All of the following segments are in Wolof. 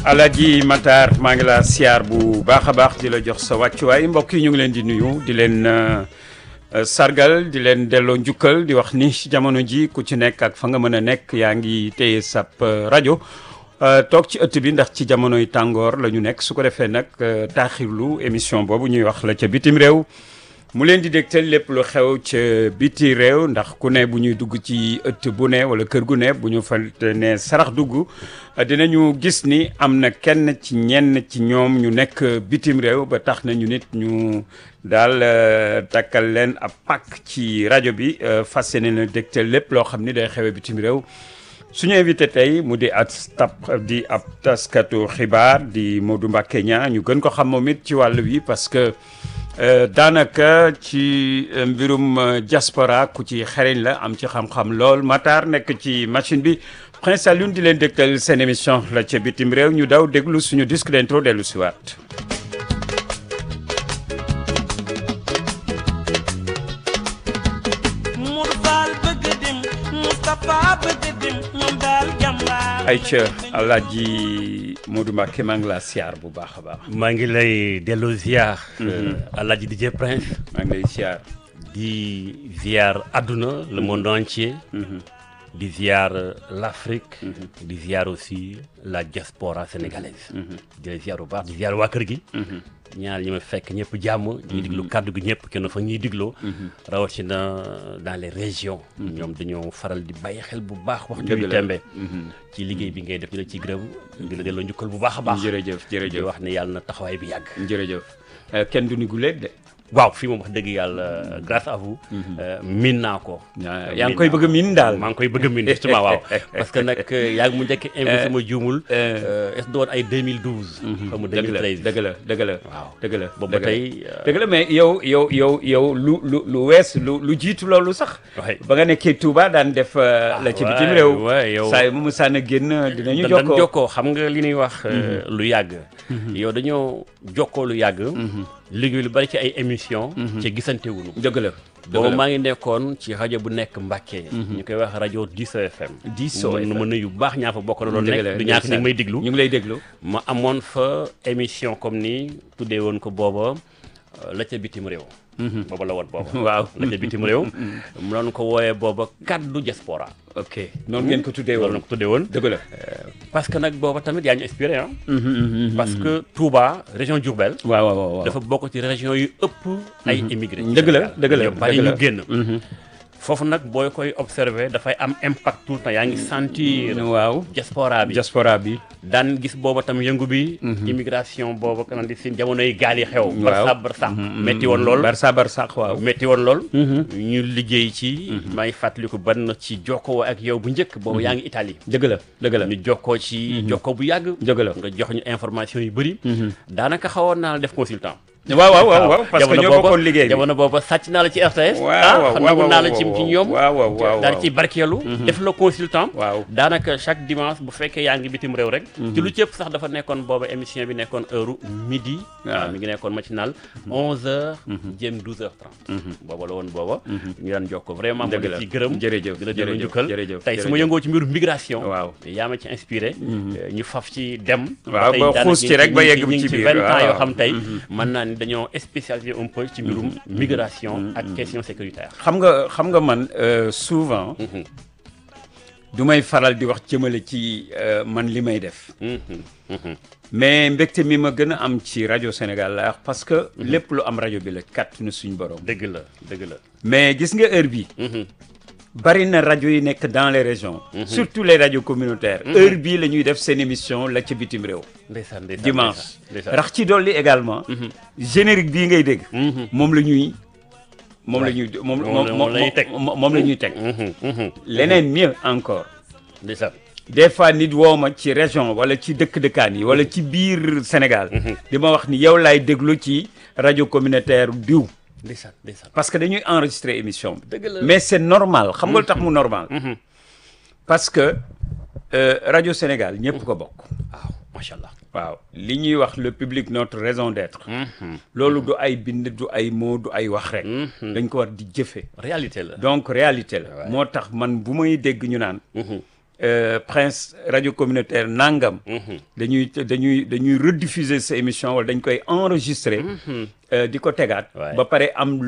Alaaji Matar maa ngi la siyaar bu baax a baax di la jox sa wàccuwaay mbokk yi ñu ngi leen di nuyu di leen sargal di leen delloo njukkal di wax ni jamono ji ku ci nekk ak fa nga mën a nekk yaa ngi téye sab rajo toog ci ëtt bi ndax ci jamonoy tàngoor la ñu nekk su ko defee nag taaxirlu émission boobu ñuy wax la ca bitim réew mu leen di dégtal lépp lu xew ca biti réew ndax ku ne bu ñuy dugg ci ëtt bu ne wala kër gu ne bu ñu fa ne sarax dugg dinañu gis ni am na kenn ci ñenn ci ñoom ñu nekk bitim réew ba tax na ñu nit ñu daal takkal leen ab pàkk ci rajo bi fas yéene na dégtal lépp loo xam ni day xewe bitim réew suñu invité tey mu di ab taskatu xibaar di Modou Mbacké Niang ñu gën ko xam moom it ci wàll wi parce que daanaka ci mbirum diaspora ku ci xereñ la am ci xam-xam lool Matar nekk ci machine bi Prince Alioune di leen dégtal seen émission la ca bitim réew ñu daw déglu suñu disque d'intro dellu si waat ayca Alaaji Modou Mbacké maa ngi laa siyaar bu baax a baax. maa ngi lay delloo ziar. Alaaji DJ Prince. maa ngi lay siyaar. di ziar àdduna le monde entier. di ziar l'Afrique. di ziar aussi la diaspora sénégalaise. di la ziar bu baax di ziar waa kër gi. ñaar ñi ma fekk ñëpp jàmm. ñuy diglu kàddu gi ñëpp kenn fa ñuy digloo. rawatina dans les régions. ñoom dañoo faral di bàyyi xel bu baax. waxtu bi tembe ci liggéey bi ngay def di la ci gërëm. di la delloo njukkal bu baax a baax. jërëjëf jërëjëf di wax ne yàlla na taxawaay bi yàgg. jërëjëf kenn du ni guléet de. waaw fii moom wax dëgg yàlla grâce à vous. miin naa ko. yaa ngi koy bëgg a miin daal. maa ngi koy bëgg a miin justement waaw. parce que nag yaa ngi mu njëkk invité sama juumul. est-ce que doon ay 2012. xam nga 2013 dëgg la waaw dëgg la boobu ba tey. dëgg la mais yow lu wees lu jiitu loolu sax. ba nga nekkee Touba daan def. la ci bitim réew. saa yi mu musaan a génn dinañu jokkoo xam nga li ñuy wax. lu yàgg. yow dañoo jokkoo lu yàgg. liggéey lu bari ci ay émission ci gisante wuñu. dëgg la boobu maa ngi nekkoon ci rajo bu nekk Mbacké. ñu koy wax rajo Diso FM. Diso FM ma nuyu bu baax ñaa fa bokk na doon nekk du ñàkk ni may diglu. ñu ngi lay déglu. ma amoon fa émission comme ni tuddee woon ko booba la ca bitim réew. booba la woon booba. waaw la ca bitim réew. mu doon ko wooyee booba kaddu diaspora. ok noonu ngeen ko tuddee woon noonu ko tuddee woon. dëgg la. parce que nag booba tamit yaa ñu inspiré ah. parce que Touba région Diourbel. waaw dafa bokk ci région yu ëpp. ay immigré. dëgg la bari ñu génn. foofu nag booy koy observé dafay am impact tout le temps yaa ngi sentir. waaw diaspora bi. daan gis booba tam yëngu bi. immigration booba kanam di si jamonoy gaal yi xew. waaw barsax metti woon lool. barsax waaw. metti woon lool. ñu liggéey ci. maa ngi fàttaliku ban ci jokkoo ak yow bu njëkk. boobu yaa ngi Italie. dëgg la ñu jokkoo ci. jokkoo bu yàgg. dëgg la nga jox ñu information yu bëri. daanaka xawoon naa la def consultant. waaw parce que ñoo bokkoon liggéey bi jamono booba sàcc naa la ci RTS. waaw nangu naa la ci ñoom. waaw daal ci barkeelu. def la consultant. waaw daanaka chaque dimanche bu fekkee yaa ngi bitim réew rek. ci lu cëpp sax dafa nekkoon booba émission bi nekkoon heure midi. waaw mi ngi nekkoon matinal 11h. jëm 12h30. booba la woon booba. ñu daan jokkoo vraiment ma di ci gërëm. jërëjëf di la delloo njukkal jërëjëf tey su ma yëngoo ci mbiru migration. waaw yaa ma ci inspiré. ñu faf ci dem. waaw ba xuus ci rek ba yegg ci biir 20 ans yoo xam tey mën naa ni dañoo spécialisé un peu ci mbirum migration ak question sécuritaire. xam nga man souvent du may faral di wax jëmale ci man li may def mais mbégte mi ma gën a am ci rajo Sénégal la wax parce que lépp lu am rajo bi la kàttanu suñu borom. dëgg la mais gis nga heure bi bari na rajo yi nekk dans les régions. surtout les radios communautaires. heure bii la ñuy def seen émission la ca bitim réew. ndeysaan dimanche rax ci dolli également. générique bii ngay dégg. moom la ñuy teg. leneen mieux encore. ndeysaan des fois nit woo ma ci région wala ci dëkk-dëkkaan yi wala ci biir Sénégal. di ma wax ni yow laay déglu ci rajo communautaire diw. ndeysaan parce que dañuy enregistrer émission bi. dëgg la mais c'est normal xam nga lu tax mu normal. parce que rajo Sénégal ñëpp ko bokk. waaw macha allah. waaw li ñuy wax le public notre raison d'être. loolu du ay bind du ay mots du ay wax rek. dañ ko war di jëfe réalité la donc réalité la. moo tax man bu may dégg ñu naan. Prince rajo communautaire nangam. dañuy rediffuser sa émission wala dañ koy enregistrer. di ko tegaat. ba pare am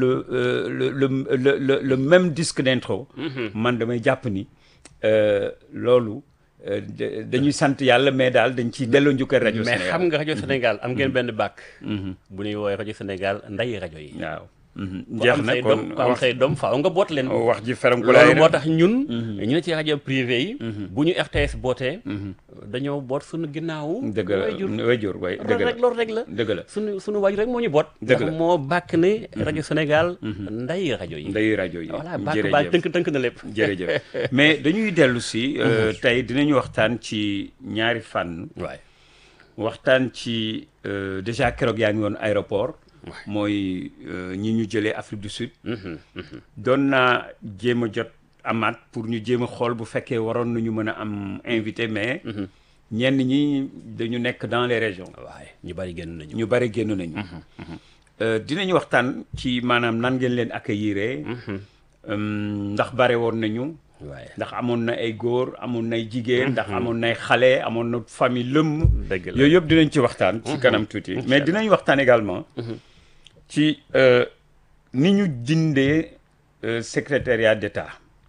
le même disque d'intro. man damay jàpp ni loolu. dañuy sant yàlla mais daal dañ ciy delloo njukkal rajo Sénégal mais xam nga rajo Sénégal am ngeen benn bàkk. bu ñuy woowee rajo Sénégal nday rajo yi. waaw. jeex na kon ku am say doom faaw nga boot leen. wax ji feram ku loolu moo tax ñun. ñu ne ci rajo privé yi. bu ñu RTS bootee. dañoo boot suñu ginnaaw. dëgg la wayjur way dëgg la loolu rek la. dëgg la suñu waajur rek moo ñu boot. dëgg la moo bàkk ne rajo Sénégal. nday rajo yi nday rajo yi. voilà bàkk baa tënk na lépp. jërëjëf mais dañuy dellu si. tey dinañu waxtaan ci ñaari fànn. waay waxtaan ci déjà keroog yaa ngi woon aéroport. mooy ñi ñu jëlee Afrique du Sud. doon naa jéem a jot amaat pour ñu jéem a xool bu fekkee waroon nañu mën a am invité mais. ñenn ñi dañu nekk dans les régions. waaye ñu bari génn nañu. dinañu waxtaan ci maanaam nan ngeen leen accueillir. ndax bare woon nañu. ndax amoon na ay góor amoon nay jigéen. ndax amoon nay xale amoon na famille lëmm. dëgg la yooyu yëpp dinañ ci waxtaan. ci kanam tuuti mais dinañ waxtaan également. ci ni ñu dindee secrétariat d'État.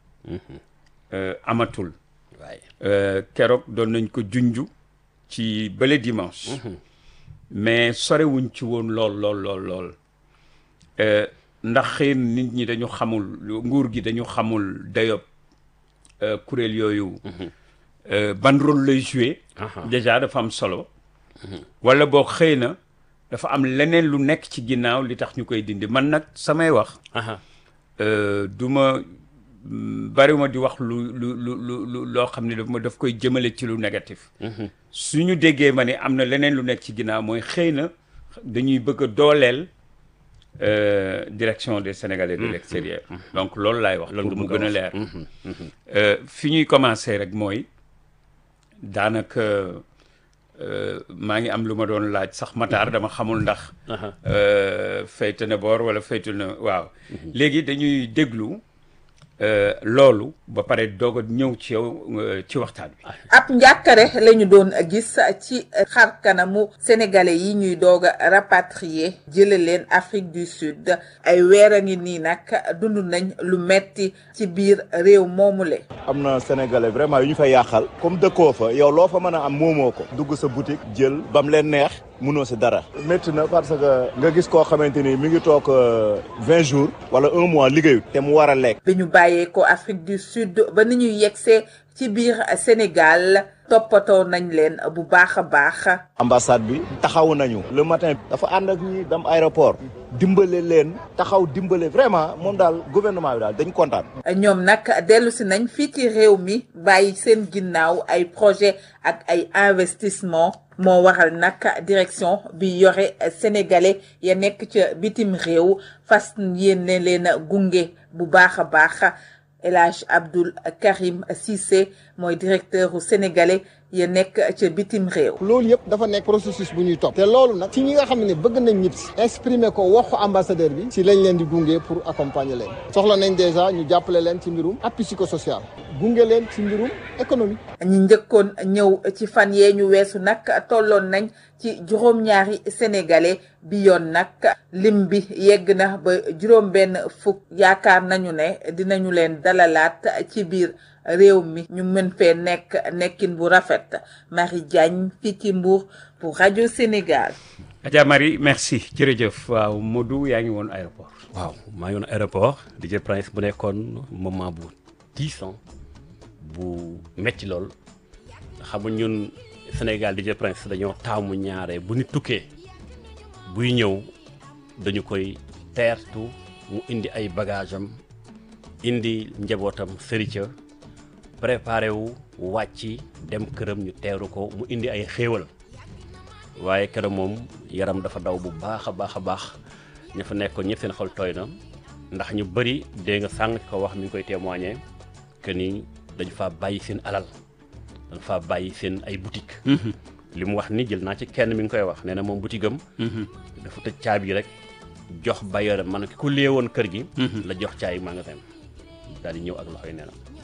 amatul. keroog doon nañ ko junju ci bële dimanche. mais sorewuñ ci woon lool. ndax xëy nit ñi dañu xamul nguur gi dañu xamul dayob kuréel yooyu. ban rôle lay jouer. déjà dafa am solo. wala boo xëy na dafa am leneen lu nekk ci ginnaaw li tax ñu koy dindi man nag samay wax. du ma bariwuma di wax lu loo xam ne daf koy jëmale ci lu négatif. suñu déggee ma ne am na leneen lu nekk ci ginnaaw mooy xëy na dañuy bëgg a dooleel. Direction des Sénégalais de l'extérieur. donc loolu laay wax. loolu mu gën a leer. fi ñuy commencer rek mooy daanaka maa ngi am lu ma doon laaj sax Matar dama xamul ndax. fayte na boor wala faytu na waaw. léegi dañuy déglu loolu ba pare doog a ñëw ci yow ci waxtaan bi. ab njàkkare la ñu doon gis ci xar kanamu sénégalais yi ñuy doog a rapatrier jële leen Afrique du Sud ay weer a ngi nii nag dund nañ lu metti ci biir réew moomule. am na sénégalais vraiment yu ñu fa yàqal comme dëkkoo fa yow loo fa mën a am moomoo ko dugg sa boutique jël bam leen neex mënoo si dara. métti na parce que nga gis koo xamante ni mi ngi toog 20 jours wala 1 mois liggéeyut te mu war a lekk. bi ñu bàyyee ko Afrique du Sud ba ni ñuy yegsee ci biir Sénégal toppatoo nañ leen bu baax a baax. ambassade bi taxaw nañu. le matin dafa ànd ak ñi dem aéroport dimbale leen taxaw dimbale vraiment moom daal gouvernement bi daal dañ kontaan. ñoom nag dellu si nañ fii ci réew mi bàyyi seen ginnaaw ay projet ak ay investissement moo waral nag direction bi yore sénégalais ya nekk ca bitim réew fas yéene leen gunge bu baax a baax. El Hadj Abdoul Karim Cissé mooy directeur u sénégalais ya nekk ca bitim réew. loolu yëpp dafa nekk processus bu ñuy topp. te loolu nag ci ñi nga xam ne bëgg nañ ñëpp si. exprimer ko waxu ambassadeur bi. si lañ leen di gunge pour accompagner leen. soxla nañ déjà ñu jàppale leen ci mbirum appui psychosocial. gunge leen ci mbirum économie. ñi njëkkoon ñëw ci fan yee ñu weesu nag tolloon nañ ci juróom-ñaari sénégalais bi yoon nag lim bi yegg na ba juróom-benn fukk yaakaar nañu ne dinañu leen dalalaat ci biir réew mi ñu mën fee nekkin bu rafet. Marie Diagne fii ci Mbour pour rajo Sénégal. Adja Marie merci jërëjëf. waaw Modou yaa ngi woon aéroport. waaw maa ngi woon aéroport DJ Prince bu nekkoon moment bu tiisan bu metti lool xam nga ñun Sénégal DJ Prince dañoo taamu ñaare bu ñu tukkee buy ñëw dañu koy teertu mu indi ay bagage am indi njabootam sërica préparé wu wàcci dem këram ñu teeru ko mu indi ay xéewal waaye keroog moom yaram dafa daw bu baax a baax ña fa nekkoon ñëpp seen xol tooy na ndax ñu bëri dégg nga sàng ko wax mi ngi koy témoigner que ni dañu faa bàyyi seen alal dañu faa bàyyi seen ay boutique li mu wax ni jël naa ci kenn mi ngi koy wax nee na moom boutique am dafa tëj caabi rek jox bailleur man ki ku léewoon kër gi la jox caabi magasin daal di ñëw ak loxoy nee na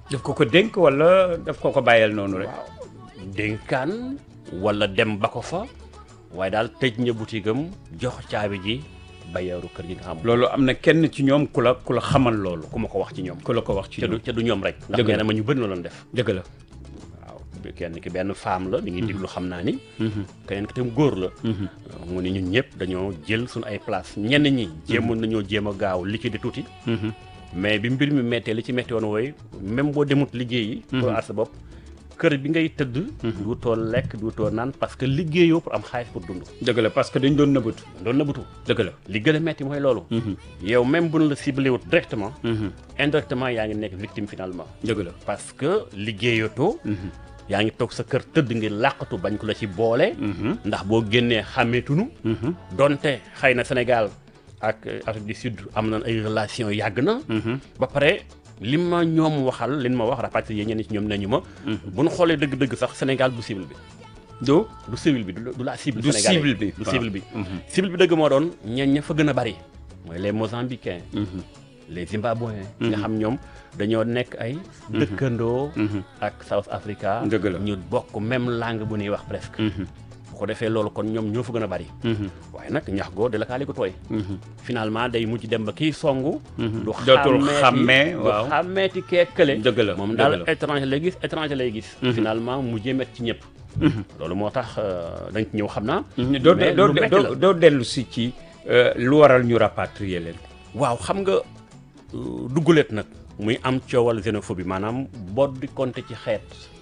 daf ko dénk wala daf ko bàyyeel noonu rek. waaw dénkaan wala dem ba ko fa waaye daal tëj na boutique am jox caabi ji bayeeru kër gi nga xam. loolu am na kenn ci ñoom ku la xamal loolu. ku ma ko wax ci ñoom. ku la ko wax ci ñoom te du ñoom rek. dëgg la ndax nee na ma ñu bëri la doon def. dëgg la. waaw kenn ki benn femme la. mi ngi diglu xam naa ni. keneen ki tam góor la. mu ne ñun ñëpp dañoo jël suñu ay place ñenn ñi. jéemoon nañoo jéem a gaaw liquider tuuti. mais bi mbir mi méttee li ci métti woon wooy même boo demut liggéeyi. pour aar sa bopp kër bi ngay tëdd. duutoo lekk duutoo naan parce que liggéeyoo pour am xaalis pour dund. dëgg la parce que dañ doon nëbbatu. dëgg la li gën a métti mooy loolu. yow même bu ñu la ciblé wut directement. indirectement yaa ngi nekk victime finalement. dëgg la parce que liggéeyatoo. yaa ngi toog sa kër tëdd ngir làqatu bañ ko la ci boole. ndax boo génnee xàmmeetunu. donte xëy na Sénégal ak Afrique du Sud am nañ ay relation yàgg na. ba pare li ma ñoom waxal li ma wax rapatrié ñenn ci ñoom nañu ma. bu ñu xoolee dëgg-dëgg sax Sénégal du cible bi. du cible bi du la cible. sénégalais du cible bi. cible bi dëgg moo doon ña fa gën a bari. mooy les Mozambicains. les Zimbabwéens. nga xam ñoom dañoo nekk ay. dëkkandoo. ak South Africa. dëgg la ñu bokk même langue bu ñuy wax presque. bu ko defee loolu kon ñoom ñoo fa gën a bari. waaye nag ñax goo de la kaali ko tooy. finalement day mujj dem ba kii songu. dootul xàmmee waaw du xàmmeeti kee kële. dëgg la moom daal étranger lay gis finalement mujjee met ci ñëpp. loolu moo tax dañ ci ñëw xam naa. doo dellu si ci lu waral ñu rapatrier leen. waaw xam nga dugguleet nag muy am coowal xénophobie maanaam boot di compter ci xeet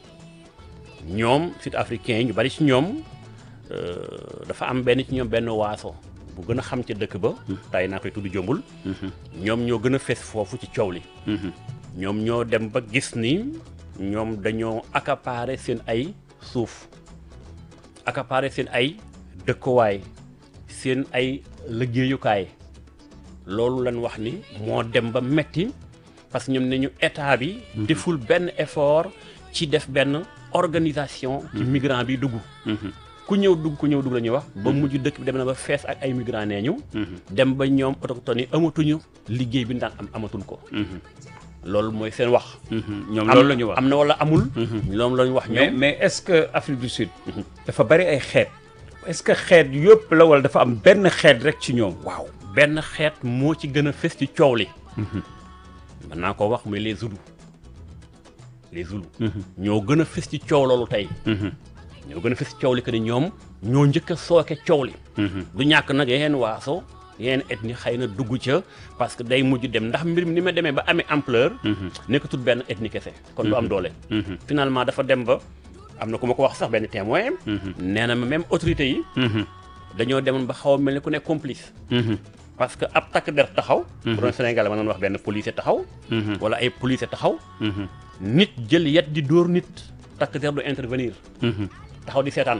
ñoom sud africains yi ñu bari ci ñoom dafa am benn ci ñoom benn waaso bu gën a xam ci dëkk ba. tay naa koy tudd jombul. ñoom ñoo gën a fes foofu ci coow li. ñoom ñoo dem ba gis ni ñoom dañoo accaparer seen ay suuf accaparer seen ay dëkkuwaay seen ay liggéeyukaay loolu lañ wax ni moo dem ba metti parce que ñoom ne ñu état bi. deful benn effort ci def benn organisation. ci migrant bi dugg. ku ñëw dugg la ñuy wax. ba mujj dëkk bi dem na ba fees ak ay migrants nee ñu. dem ba ñoom autochtones yi amatuñu liggéey bi daan am amatuñ ko. loolu mooy seen wax. ñoom loolu la ñu wax am na wala amul. loolu la ñu wax ñoom mais est-ce que Afrique du Sud. dafa bari ay xeet. est-ce que xeet yëpp la wala dafa am benn xeet rek ci ñoom. waaw benn xeet moo ci gën a fës ci coow li. mën naa ko wax muy les Zoulous. ñoo gën a fës ci coow loolu tey. ñoo gën a fës ci coow li que ni ñoom ñoo njëkk a sooke coow li. du ñàkk nag yeneen waaso yeneen ethnie xëy na dugg ca parce que day mujj dem ndax mbir mi ni ma demee ba amee ampleur. nekkatul benn ethnie kese. kon du am doole. finalement dafa dem ba am na ku ma ko wax sax benn témoin. nee na ma même autorité yi. dañoo demoon ba xaw a mel ni ku nekk complice. parce que ab takk der taxaw. bu doon Sénégal ma doon wax benn policier taxaw. wala ay policier taxaw. nit jël yet di dóor nit takk der du intervenir. taxaw di seetaan.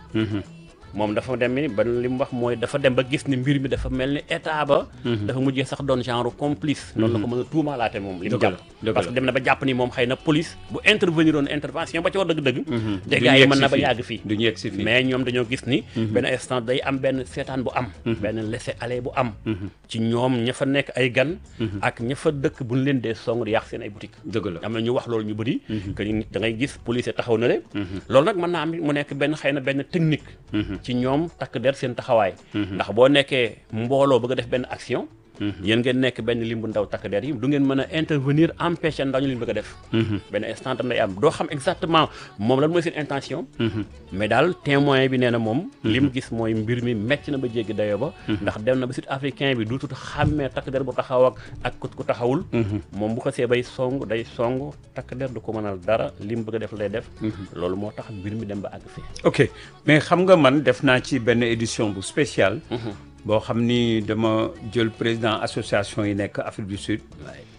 moom dafa dem ni ba li mu wax mooy dafa dem ba gis ni mbir mi dafa mel ni état ba. dafa mujjee sax doon genre complice. noonu la ko mën a tuumaalaate moom. li mu jàpp parce que dem na ba jàpp ni moom xëy na police bu intervenir woon intervention ba ci war dëgg-dëgg. dégâts yi mën na ba yàgg fii. du ñu yegg si fii mais ñoom dañoo gis ni. benn instant day am benn seetaan bu am. benn laisser-aller bu am. ci ñoom ña fa nekk ay gan. ak ña fa dëkk bu ñu leen dee song di yàq seen ay boutique. dëgg la am na ñu wax loolu ñu bëri. que ni da ngay gis police taxaw na le. loolu nag mën naa am mu nekk benn xëy na benn technique. ci ñoom takk der seen taxawaay. ndax boo nekkee mbooloo bëgg a def benn action. yéen ngeen nekk benn lim bu ndaw takk der yi du ngeen mën a intervenir empêcher ndaw ñu leen bëgg a def. benn instant tam day am doo xam exactement moom lan mooy seen intention. mais daal témoin bi nee na moom. li mu gis mooy mbir mi metti na ba jéggi dayoo ba. ndax dem na ba sud africain bi du tut xàmmee takk der bu taxaw ak ku taxawul. moom bu ko see bay song day song takk der du ko mënal dara li mu bëgg a def lay def. loolu moo tax mbir mi dem ba àgg fii. ok mais xam nga man def naa ci benn édition bu spéciale. boo xam ni dama jël président association yi nekk Afrique du Sud.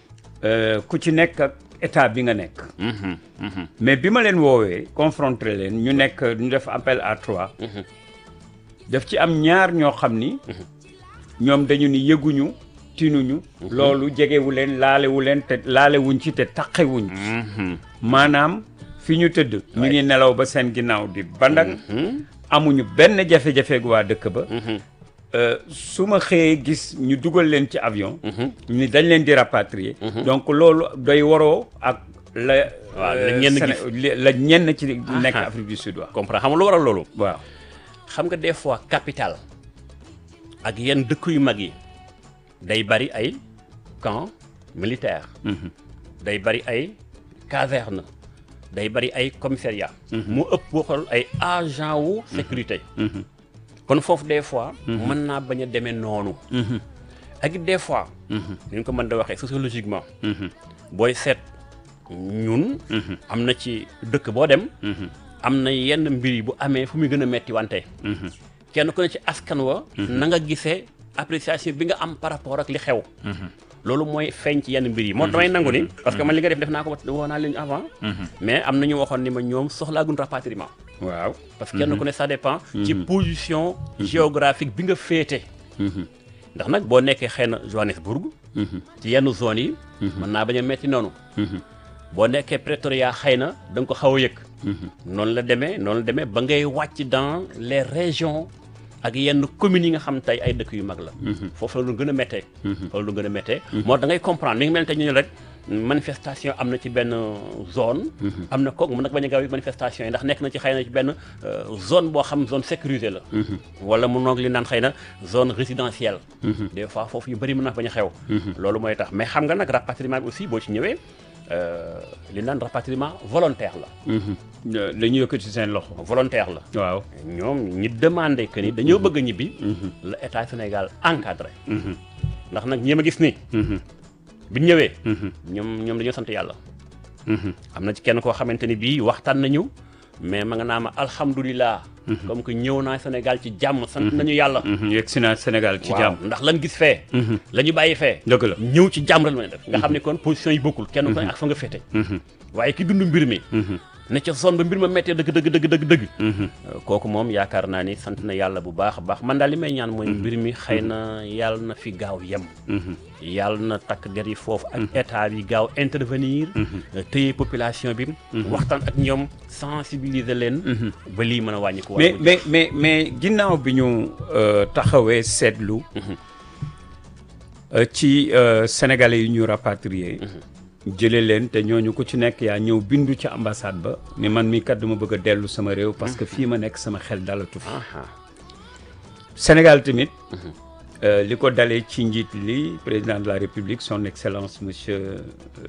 ku ci nekk ak état bi nga nekk. mais bi ma leen woowee confronté leen ñu def appel à 3. daf ci am ñaar ñoo xam ni. ñoom dañu ni yëguñu tinuñu. loolu jegewu leen laalewu leen te laalewuñ ci te taqewuñ. maanaam fi ñu tëdd. ñu ngi nelaw ba seen ginnaaw di bandak. amuñu benn jafe-jafe gu waa dëkk ba. su ma xëyee gis ñu dugal leen ci avion. ni dañ leen di rapatrier. donc loolu doy waroo ak la waaw la ñenn gis la ñenn ci nekk Afrique du Sud waaw. comprendre xam nga lu waral loolu. waaw xam nga des fois capitale ak yenn dëkk yu mag yi day bari ay camp militaire. day bari ay caserne. day bari ay commissariat. mu ëpp boo xool ay agent wu sécurité. kon foofu des fois. mën naa bañ a demee noonu. ak it des fois. ni ñu ko mën da waxee sociologiquement. booy seet ñun. am na ci dëkk boo dem. am na yenn mbir yi bu amee fu muy gën a metti wante. kenn ku ne ci askan wa. na nga gisee appréciation bi nga am par rapport ak li xew. loolu mooy feeñ ci yenn mbir yi moo damay nangu ni parce que man li nga def naa ko woo naa leen avant. mais am na ñu waxoon ni ma ñoom soxlaagun rapatriement. waaw parce que kenn ku ne ça dépend. ci position géographique bi nga féete. ndax nag boo nekkee xëy na Johannesburg. ci yenn zones yi. mën naa bañ a metti noonu. boo nekkee Pretoria xëy na da nga ko xaw a yëg. noonu la demee ba ngay wàcc dans les régions ak yenn communes yi nga xam tey ay dëkk yu mag la. foofu la lu gën a méttee. moo da ngay comprendre mi ngi mel ne tey ñu ne rek manifestation am na ci benn zone. am na kooku mën nag bañ a gaaw manifestation yi ndax nekk na ci xëy na ci benn zone boo xam zone sécurisée la. wala mu noog li naan xëy na zone résidentielle. des fois foofu yu bëri mën na bañ a xew. loolu mooy tax mais xam nga nag rapatriement bi aussi boo ci ñëwee. li naan rapatriement volontaire la. la ñu yëkkati seen loxo. volontaire la. waaw ñoom ñi demandé que ni dañoo bëgg a ñibbi. la état Sénégal encadré. ndax nag ñi ma gis nii. bi ñu ñëwee. ñoom dañoo sant yàlla. am na ci kenn koo xamante ni bii waxtaan nañu mais ma nga naa ma alhamdulilah. comme que ñëw naa Sénégal ci jàmm sant nañu yàlla. yegg si naa Sénégal ci jàmm. ndax lan gis fee. la ñu bàyyi fee. dëgg la ñëw ci jàmm la ñu def. nga xam ne kon position yi bokkul kenn ku ne ak fa nga féete. waaye ki dund mbir mi. ne ca zone ba mbir ma méttee dëgg. kooku moom yaakaar naa ni sant na yàlla bu baax a baax man daal li may ñaan mooy mbir mi xëy na yàlla na fi gaaw yem. yàlla na takk der yi foofu ak état bi gaaw intervenir. téye population bi. waxtaan ak ñoom sensibiliser leen. ba lii mën a wàññi ko. mais ginnaaw bi ñu taxawee seetlu. ci sénégalais yi ñu rapatrié. jëlee leen te ñooñu ku ci nekk yaa ñëw bindu ci ambassade ba ni man mi kat dama bëgg a dellu sama réew parce que fii ma nekk sama xel dalatu fi. Sénégal tamit li ko dalee ci njiit li président de la République son excellence monsieur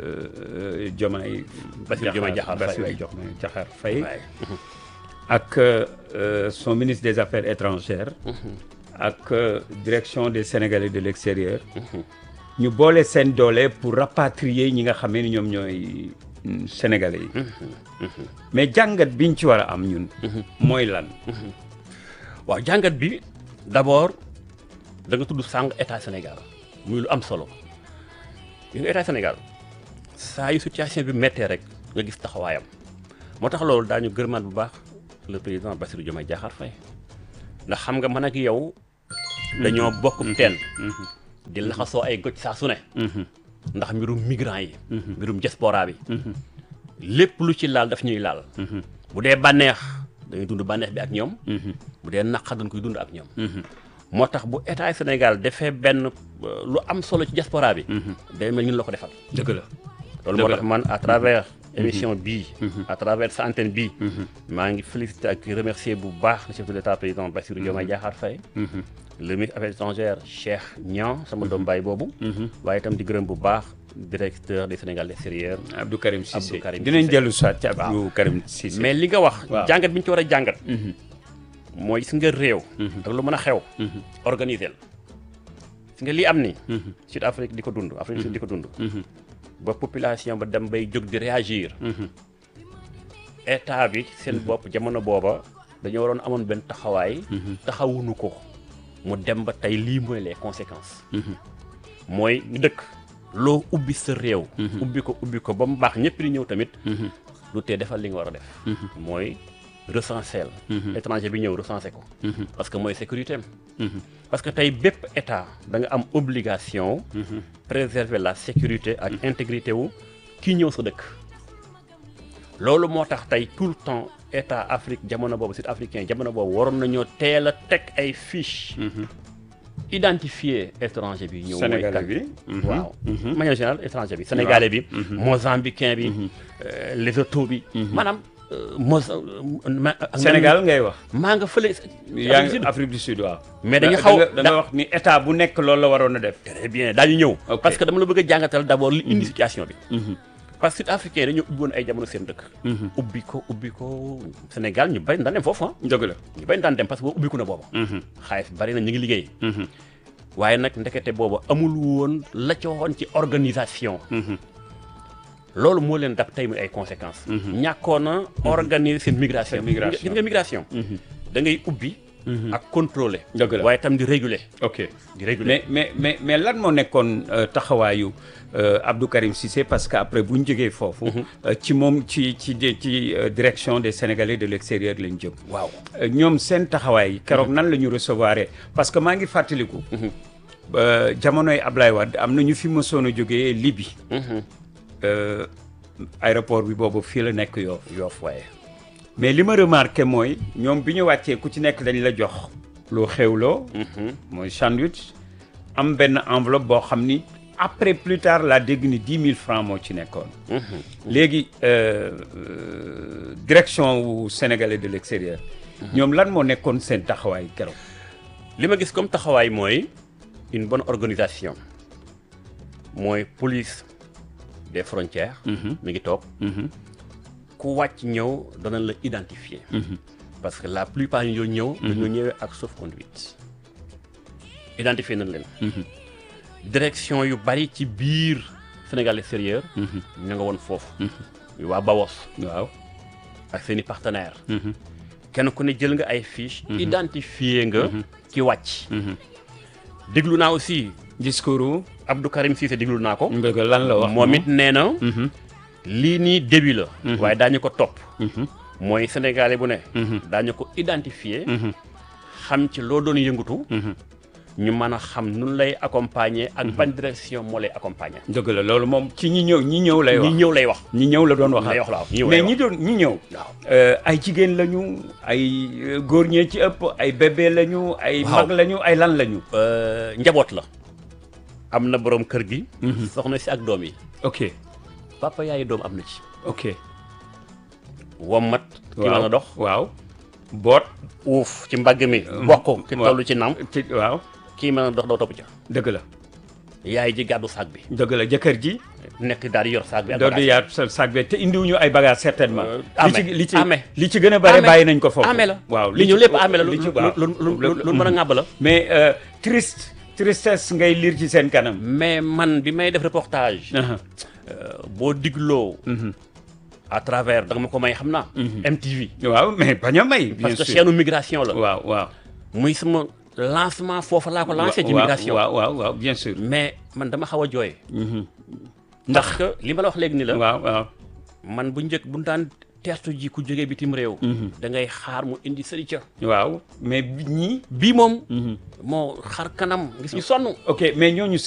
Bassirou Diomaye Diakhar Faye ak son ministre des Affaires étrangères ak direction des Sénégalais de l'extérieur ñu boole seen doole pour rapatrier ñi nga xamee ni ñoom ñooy sénégalais yi. mais jàngat biñ ci war a am ñun. mooy lan. waaw jàngat bi d'abord da nga tudd sàng état Sénégal muy lu am solo yi nga état Sénégal saa yu situation bi méttee rek nga gis taxawaayam moo tax loolu daañu gërëmaat bu baax le président Bassirou Diomaye Diakhar Faye ndax xam nga man ak yow dañoo bokk teen. di laxasoo ay goj saa su ne. ndax mbirum migrants yi. mbirum diaspora bi. lépp lu ci laal daf ñuy laal. bu dee bànneex dañuy dund bànneex bi ak ñoom. bu dee naqar dañ koy dund ak ñoom. moo tax bu état Sénégal defee benn lu am solo ci diaspora bi. day mel ñun la ko defal. dëgg la loolu moo tax man à travers émission bii. à travers sa antenne bii. maa ngi féliciter ak remercier bu baax le chef de l'État président Bassirou Diomaye Diakhar Faye. le ministre Affaires étrangères Cheikh Niang sama doom baay boobu. waaye itam di gërëm bu baax directeur des Sénégal extérieur Abdou Karim Cissé dinañ dellu soit ci Abdou Karim Cissé. mais li nga wax. jàngat bi ñu ci war a jàngat. mooy si nga réew. ak lu mën a xew. organiser la si nga lii am ni Sud Afrique di ko dund Afrique Sud di ko dund. ba population ba dem bay jóg di réagir. état bi seen bopp jamono booba dañoo waroon amoon benn taxawaay. taxawuñu ko. mu dem ba tey lii mooy les conséquences. mooy dëkk loo ubbi sa réew. ubbi ko ba mu baax ñëpp di ñëw tamit. lu tee defal li nga war a def. mooy recenser la. étranger bi ñëw recenser ko. parce que mooy sécurité am. parce que tey bépp état da nga am obligation. préserver la sécurité ak intégrité wu kii ñëw sa dëkk. loolu moo tax tey tout le temps. état Afrique jamono boobu sud africain jamono boobu waroon nañoo teel a teg ay fiche identifier étranger bi ñëw Sénégalais bi. waaw manière générale étranger bi sénégalais bi mozambicain bi Lesotho bi maanaam Sénégal ngay wax. maa nga fële yaa ngi Afrique du Sud waaw. mais dañu xaw da nga wax ni état bu nekk loolu la waroon a def. très bien daañu ñëw Ok. parce que dama la bëgg a jàngatal d'abord li indi situation bi parce que sud-africain dañoo ubbi woon ay jamono seen dëkk ubbi ko Sénégal ñu bari daan dem foofu dëgg la. ñu bari daan dem parce que boobu ubbiku na booba xaalis bari na ñu ngi liggéey waaye nag ndekete booba amul woon la ca woon ci organisation loolu moo leen dab tey muy ay conséquences ñàkkoon na organiser seen migration migration. gis nga migration da ngay ubbi ak contrôler Dëgg la. waaye tam di réguler ok di réguler mais lan moo nekkoon taxawaayu Abdou Karim Cissé parce que après bu ñu jógee foofu. ci moom ci direction des Sénégalais de l'extérieur lañ jëm. waaw ñoom seen taxawaay keroog nan la ñu recevoir parce que maa ngi fàttaliku. jamonoy Ablaye Wade am na ñu fi mësoon a jógee Libye. aéroport bi boobu fii la nekk Yoff waaye. mais li ma remarqué mooy ñoom bi ñu wàccee ku ci nekk dañ la jox loo xewloo. mooy sandwich am benn enveloppe boo xam ni après plus tard laa dégg ni 10 000 francs moo ci nekkoon. léegi direction wu Sénégalais de l'extérieur. ñoom lan moo nekkoon seen taxawaay keroog. li ma gis comme taxawaay mooy une bonne organisation mooy police des frontières. mi ngi toog. ku wàcc ñëw danañ la identifier. parce que la plupart ñu ñëw. dañoo ñëwee ak sauf-conduit. identifier nañ leen. direction yu bari ci biir Sénégal extérieur. ña nga woon foofu. waa Bawos. waaw ak seen i partenaires. kenn ku ne jël nga ay fiches. identifier nga. ki wàcc. déglu naa aussi discours Abdou Karim Cissé déglu naa ko. nga lan la wax moom it nee na. lii nii début la. waaye daañu ko topp. mooy sénégalais bu ne. daañu ko identifier. xam ci loo doon yëngatu. ñu mën a xam nun lay accompagner ak ban direction moo lay accompagner. dëgg la loolu moom ci ñi ñëw lay wax ñi ñëw lay wax. ñi ñëw la doon wax lay wax mais ñi ñëw. waaw ay jigéen lañu ay góor ñee ci ëpp ay bébé lañu. ay mag lañu ay lan lañu. njaboot la. am na borom kër gi. soxna si ak doom yi. ok papa yaayu doom am na ci. ok. wommat. ki mën a dox. waaw boot. uuf ci mbagg mi. bokk ki toll ci nam. waaw. kii mën a dox daw topp ca. dëgg la. yaay ji gàddu sac bi. dëgg la jëkkër ji. nekk daal di yor sac bi ak doo di yaat sac bi te indiwuñu ay bagages certainement. amee li ci gën a bare bàyyi nañ ko foofu. amee la waaw li ñëw lépp amee la lu mën a ŋàbb la. mais tristesse ngay lire ci seen kanam. mais man bi may def reportage. boo digloo. à travers da nga ma ko may xam naa. MTV. waaw mais bañ a may. bien parce que sûr chaîne migration la. waaw. muy sama lancement foofu laa ko lancé. ci migration waaw bien sûr. mais man dama xaw a jooy. ndax que li ma la wax léegi ni la. waaw. man bu njëkk bu ñu daan teertu ji ku jógee bitim réew. da ngay xaar mu indi sëri ca. waaw mais ñii. bii moom. moo xar kanam gis ñu sonn. ok mais ñooñu